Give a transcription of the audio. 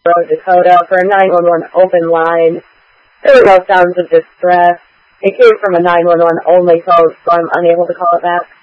Road, Dakota for a 911 open line. There were no sounds of distress. It came from a 911 only code, so I'm unable to call it back.